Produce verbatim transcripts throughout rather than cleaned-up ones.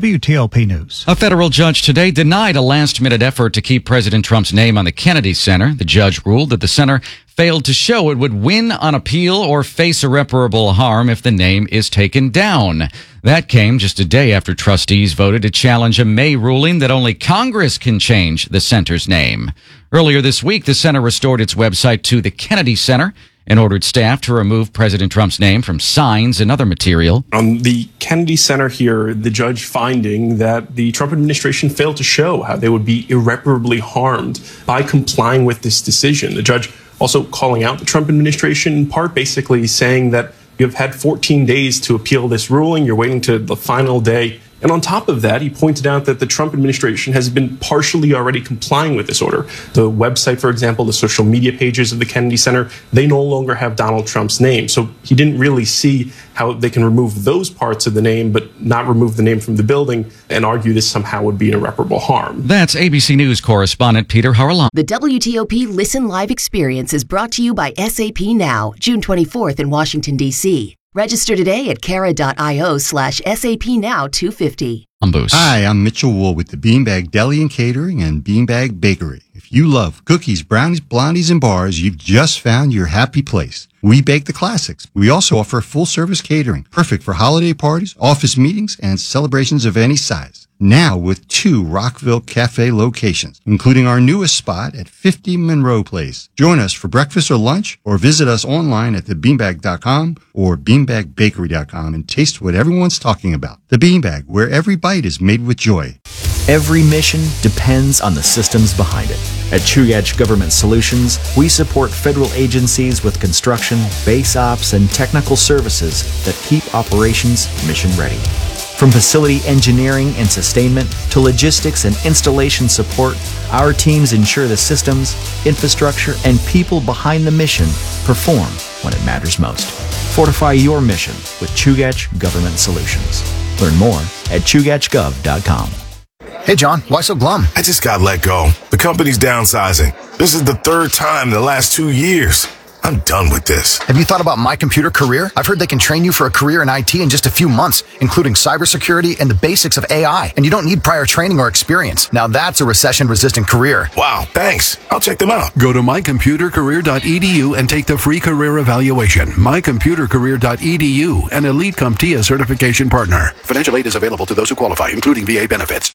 W T O P News. A federal judge today denied a last-minute effort to keep President Trump's name on the Kennedy Center. The judge ruled that the center failed to show it would win on appeal or face irreparable harm if the name is taken down. That came just a day after trustees voted to challenge a May ruling that only Congress can change the center's name. Earlier this week, the center restored its website to the Kennedy Center and ordered staff to remove President Trump's name from signs and other material. On the Kennedy Center here, the judge finding that the Trump administration failed to show how they would be irreparably harmed by complying with this decision. The judge also calling out the Trump administration, in part basically saying that you have had fourteen days to appeal this ruling. You're waiting to the final day. And on top of that, he pointed out that the Trump administration has been partially already complying with this order. The website, for example, the social media pages of the Kennedy Center, they no longer have Donald Trump's name. So he didn't really see how they can remove those parts of the name, but not remove the name from the building and argue this somehow would be an irreparable harm. That's A B C News correspondent Peter Harlan. The W T O P Listen Live experience is brought to you by S A P Now, June twenty-fourth in Washington, D C Register today at cara.io slash SAP Now 250. Hi, I'm Mitchell Wool with the Beanbag Deli and Catering and Beanbag Bakery. If you love cookies, brownies, blondies, and bars, you've just found your happy place. We bake the classics. We also offer full-service catering, perfect for holiday parties, office meetings, and celebrations of any size. Now with two Rockville Cafe locations, including our newest spot at fifty Monroe Place. Join us for breakfast or lunch, or visit us online at the beanbag dot com or beanbag bakery dot com and taste what everyone's talking about. The Beanbag, where every bite is made with joy. Every mission depends on the systems behind it. At Chugach Government Solutions, we support federal agencies with construction, base ops, and technical services that keep operations mission ready. From facility engineering and sustainment to logistics and installation support, our teams ensure the systems, infrastructure, and people behind the mission perform when it matters most. Fortify your mission with Chugach Government Solutions. Learn more at chugach gov dot com. Hey, John, why so glum? I just got let go. The company's downsizing. This is the third time in the last two years. I'm done with this. Have you thought about My Computer Career? I've heard they can train you for a career in I T in just a few months, including cybersecurity and the basics of A I. And you don't need prior training or experience. Now that's a recession-resistant career. Wow, thanks. I'll check them out. Go to my computer career dot e d u and take the free career evaluation. my computer career dot e d u, an Elite CompTIA certification partner. Financial aid is available to those who qualify, including V A benefits.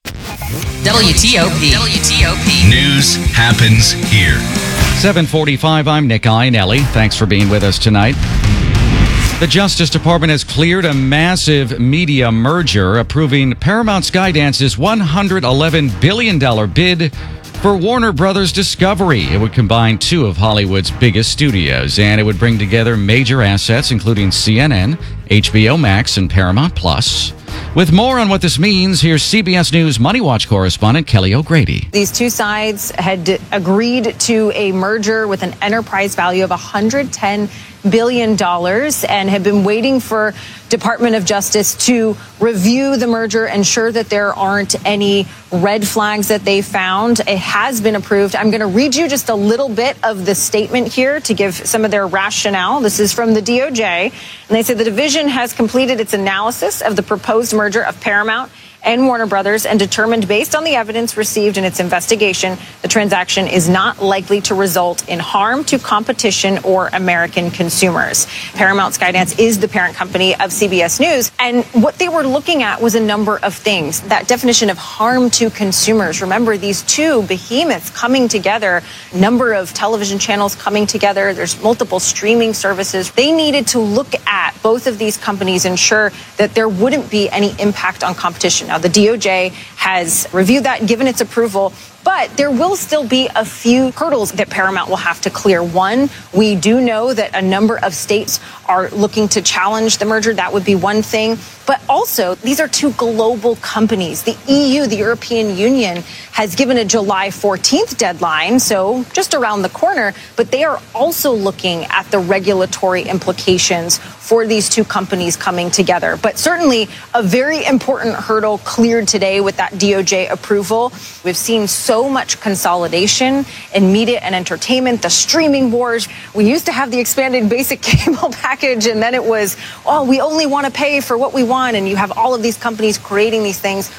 W T O P. W T O P. News happens here. seven forty-five, I'm Nick Iannelli. Thanks for being with us tonight. The Justice Department has cleared a massive media merger, approving Paramount Skydance's one hundred eleven billion dollars bid for Warner Brothers Discovery. It would combine two of Hollywood's biggest studios, and it would bring together major assets, including C N N, H B O Max, and Paramount Plus. With more on what this means, here's C B S News Money Watch correspondent Kelly O'Grady. These two sides had agreed to a merger with an enterprise value of one hundred ten billion dollars and have been waiting for Department of Justice to review the merger, ensure that there aren't any red flags that they found. It has been approved. I'm going to read you just a little bit of the statement here to give some of their rationale. This is from the D O J, and they say the division has completed its analysis of the proposed merger of Paramount and Warner Brothers and determined, based on the evidence received in its investigation, the transaction is not likely to result in harm to competition or American consumers. Paramount Skydance is the parent company of C B S News, and what they were looking at was a number of things. That definition of harm to consumers. Remember, these two behemoths coming together, number of television channels coming together, there's multiple streaming services. They needed to look at both of these companies, ensure that there wouldn't be any impact on competition. Now, the D O J has reviewed that and given its approval, but there will still be a few hurdles that Paramount will have to clear. One, we do know that a number of states are looking to challenge the merger. That would be one thing. But also, these are two global companies. The E U, the European Union, has given a July fourteenth deadline, so just around the corner, but they are also looking at the regulatory implications for these two companies coming together. But certainly a very important hurdle cleared today with that D O J approval. We've seen so much consolidation in media and entertainment, the streaming wars. We used to have the expanded basic cable package, and then it was, oh, we only want to pay for what we want, and you have all of these companies creating these things.